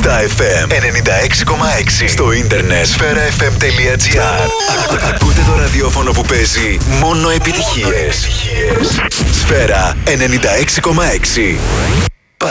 Στα FM 96,6. Στο ίντερνετ sferafm.gr. Ακούτε το ραδιόφωνο που παίζει μόνο επιτυχίες. Σφαίρα 96,6.